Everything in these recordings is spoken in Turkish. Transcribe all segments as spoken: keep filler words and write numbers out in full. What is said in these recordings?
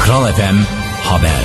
Kral F M Haber.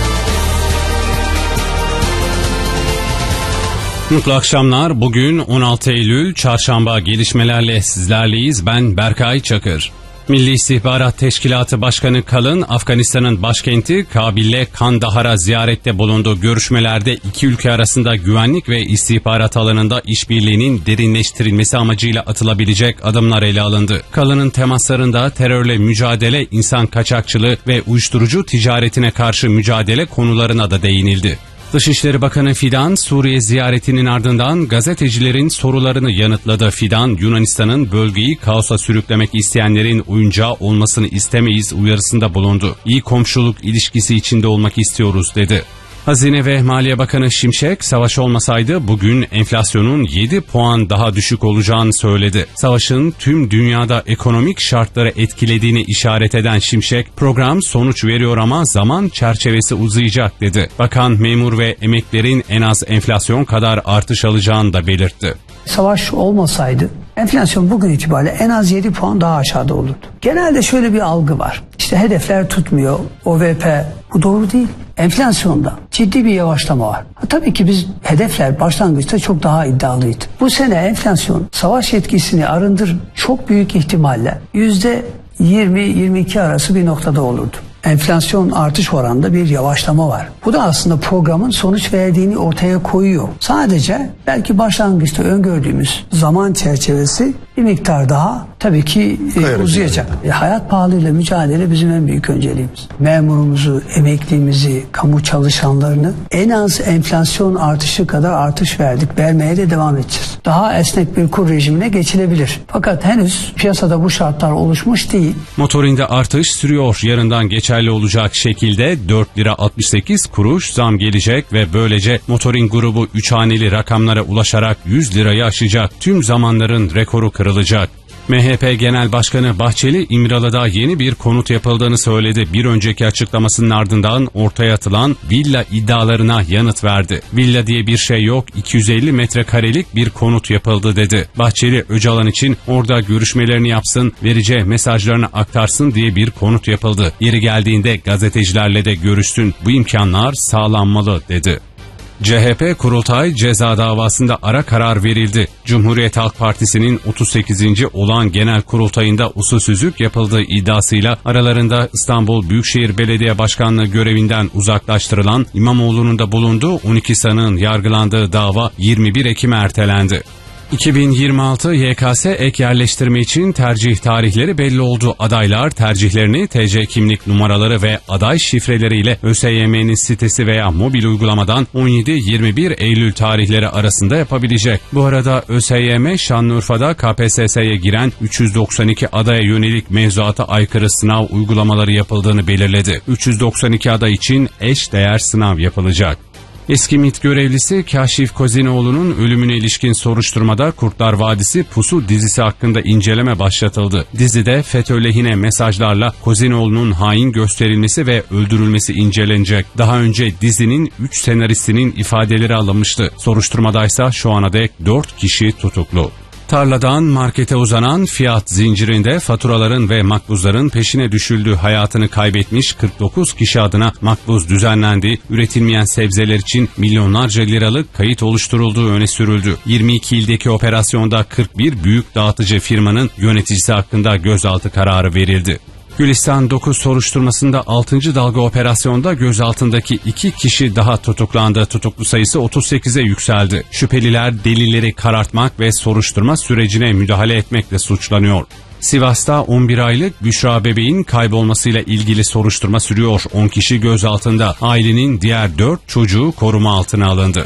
Mutlu akşamlar. Bugün on altı Eylül Çarşamba, gelişmelerle sizlerleyiz. Ben Berkay Çakır. Milli İstihbarat Teşkilatı Başkanı Kalın, Afganistan'ın başkenti Kabil'le Kandahar'a ziyarette bulundu. Görüşmelerde iki ülke arasında güvenlik ve istihbarat alanında işbirliğinin derinleştirilmesi amacıyla atılabilecek adımlar ele alındı. Kalın'ın temaslarında terörle mücadele, insan kaçakçılığı ve uyuşturucu ticaretine karşı mücadele konularına da değinildi. Dışişleri Bakanı Fidan, Suriye ziyaretinin ardından gazetecilerin sorularını yanıtladı. Fidan, Yunanistan'ın bölgeyi kaosa sürüklemek isteyenlerin oyuncağı olmasını istemeyiz uyarısında bulundu. İyi komşuluk ilişkisi içinde olmak istiyoruz dedi. Hazine ve Maliye Bakanı Şimşek, savaş olmasaydı bugün enflasyonun yedi puan daha düşük olacağını söyledi. Savaşın tüm dünyada ekonomik şartları etkilediğini işaret eden Şimşek, program sonuç veriyor ama zaman çerçevesi uzayacak dedi. Bakan, memur ve emeklilerin en az enflasyon kadar artış alacağını da belirtti. Savaş olmasaydı enflasyon bugün itibariyle en az yedi puan daha aşağıda olurdu. Genelde şöyle bir algı var. İşte hedefler tutmuyor, O V P. Bu doğru değil. Enflasyonda ciddi bir yavaşlama var. Ha, tabii ki biz hedefler başlangıçta çok daha iddialıydı. Bu sene enflasyon savaş etkisini arındır çok büyük ihtimalle yüzde yirmi yirmi iki arası bir noktada olurdu. Enflasyon artış oranında bir yavaşlama var. Bu da aslında programın sonuç verdiğini ortaya koyuyor. Sadece belki başlangıçta öngördüğümüz zaman çerçevesi bir miktar daha tabii ki e, uzayacak. E, hayat pahalılığıyla mücadele bizim en büyük önceliğimiz. Memurumuzu, emeklimizi, kamu çalışanlarını en az enflasyon artışı kadar artış verdik. Vermeye de devam edeceğiz. Daha esnek bir kur rejimine geçilebilir. Fakat henüz piyasada bu şartlar oluşmuş değil. Motorinde artış sürüyor. Yarından geçerli olacak şekilde dört lira altmış sekiz kuruş zam gelecek ve böylece motorin grubu üç haneli rakamlara ulaşarak yüz lirayı aşacak. Tüm zamanların rekoru kırılacak. M H P Genel Başkanı Bahçeli, İmralı'da yeni bir konut yapıldığını söyledi. Bir önceki açıklamasının ardından ortaya atılan villa iddialarına yanıt verdi. Villa diye bir şey yok, iki yüz elli metrekarelik bir konut yapıldı dedi. Bahçeli, Öcalan için orada görüşmelerini yapsın, vereceği mesajlarını aktarsın diye bir konut yapıldı. Yeri geldiğinde gazetecilerle de görüşsün, bu imkanlar sağlanmalı dedi. C H P Kurultay ceza davasında ara karar verildi. Cumhuriyet Halk Partisi'nin otuz sekizinci olağan genel kurultayında usulsüzlük yapıldığı iddiasıyla aralarında İstanbul Büyükşehir Belediye Başkanlığı görevinden uzaklaştırılan İmamoğlu'nun da bulunduğu on iki sanığın yargılandığı dava yirmi bir Ekim'e ertelendi. iki bin yirmi altı Y K S ek yerleştirme için tercih tarihleri belli oldu. Adaylar tercihlerini T C kimlik numaraları ve aday şifreleriyle ÖSYM'nin sitesi veya mobil uygulamadan on yedi yirmi bir Eylül tarihleri arasında yapabilecek. Bu arada ÖSYM Şanlıurfa'da K P S S'ye giren üç yüz doksan iki adaya yönelik mevzuata aykırı sınav uygulamaları yapıldığını belirledi. üç yüz doksan iki aday için eş değer sınav yapılacak. Eski MİT görevlisi Kaşif Kozinoğlu'nun ölümüne ilişkin soruşturmada Kurtlar Vadisi Pusu dizisi hakkında inceleme başlatıldı. Dizide FETÖ lehine mesajlarla Kozinoğlu'nun hain gösterilmesi ve öldürülmesi incelenecek. Daha önce dizinin üç senaristinin ifadeleri alınmıştı. Soruşturmadaysa şu ana dek dört kişi tutuklu. Tarladan markete uzanan fiyat zincirinde faturaların ve makbuzların peşine düşüldüğü, hayatını kaybetmiş kırk dokuz kişi adına makbuz düzenlendi. Üretilmeyen sebzeler için milyonlarca liralık kayıt oluşturulduğu öne sürüldü. yirmi iki ildeki operasyonda kırk bir büyük dağıtıcı firmanın yöneticisi hakkında gözaltı kararı verildi. Gülistan dokuz soruşturmasında altıncı dalga operasyonda gözaltındaki iki kişi daha tutuklandı. Tutuklu sayısı otuz sekize yükseldi. Şüpheliler delilleri karartmak ve soruşturma sürecine müdahale etmekle suçlanıyor. Sivas'ta on bir aylık Büşra bebeğin kaybolmasıyla ilgili soruşturma sürüyor. on kişi gözaltında. Ailenin diğer dört çocuğu koruma altına alındı.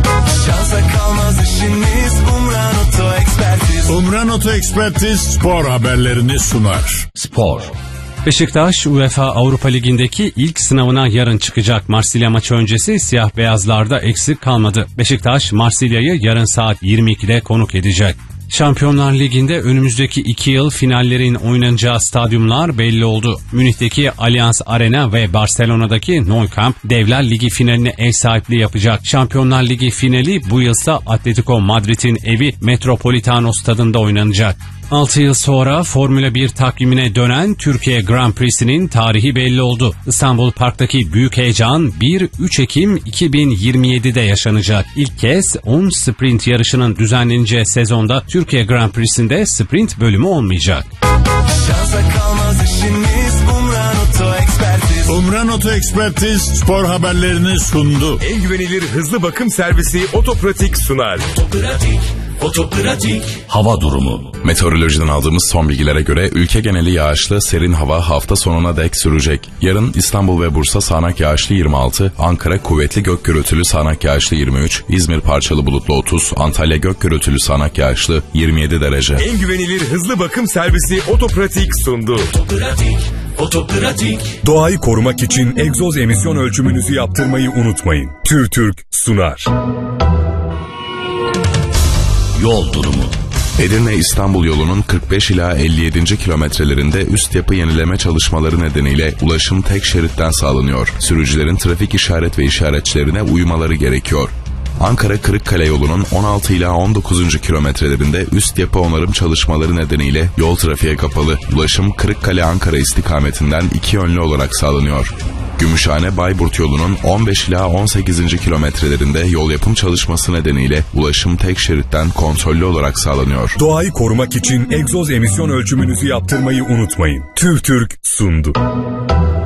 Umran Oto Ekspertiz spor haberlerini sunar. Spor. Beşiktaş, UEFA Avrupa Ligi'ndeki ilk sınavına yarın çıkacak. Marsilya maçı öncesi siyah beyazlarda eksik kalmadı. Beşiktaş, Marsilya'yı yarın saat yirmi ikide konuk edecek. Şampiyonlar Ligi'nde önümüzdeki iki yıl finallerin oynanacağı stadyumlar belli oldu. Münih'teki Allianz Arena ve Barcelona'daki Nou Camp Devler Ligi finaline ev sahipliği yapacak. Şampiyonlar Ligi finali bu yılsa Atletico Madrid'in evi Metropolitano stadında oynanacak. altı yıl sonra Formula bir takvimine dönen Türkiye Grand Prix'sinin tarihi belli oldu. İstanbul Park'taki büyük heyecan bir üç Ekim iki bin yirmi yedi'de yaşanacak. İlk kez on sprint yarışının düzenleneceği sezonda Türkiye Grand Prix'sinde sprint bölümü olmayacak. Şansa kalmaz işiniz, Umran Oto Ekspertiz. Umran Oto Ekspertiz spor haberlerini sundu. En güvenilir hızlı bakım servisi Otopratik sunar. Otopratik, Otopratik. Hava durumu. Meteorolojiden aldığımız son bilgilere göre ülke geneli yağışlı, serin hava hafta sonuna dek sürecek. Yarın İstanbul ve Bursa sağanak yağışlı yirmi altı, Ankara kuvvetli gök gürültülü sağanak yağışlı yirmi üç, İzmir parçalı bulutlu otuz, Antalya gök gürültülü sağanak yağışlı yirmi yedi derece. En güvenilir hızlı bakım servisi Otopratik sundu. Otopratik, Otopratik. Doğayı korumak için egzoz emisyon ölçümünüzü yaptırmayı unutmayın. TÜRTÜRK sunar. Yol durumu. Edirne-İstanbul yolunun kırk beş ila elli yedinci kilometrelerinde üst yapı yenileme çalışmaları nedeniyle ulaşım tek şeritten sağlanıyor. Sürücülerin trafik işaret ve işaretçilerine uymaları gerekiyor. Ankara-Kırıkkale yolunun on altı ila on dokuzuncu kilometrelerinde üst yapı onarım çalışmaları nedeniyle yol trafiğe kapalı. Ulaşım Kırıkkale-Ankara istikametinden iki yönlü olarak sağlanıyor. Gümüşhane-Bayburt yolunun on beş ila on sekizinci kilometrelerinde yol yapım çalışması nedeniyle ulaşım tek şeritten kontrollü olarak sağlanıyor. Doğayı korumak için egzoz emisyon ölçümünüzü yaptırmayı unutmayın. TÜRTÜRK sundu.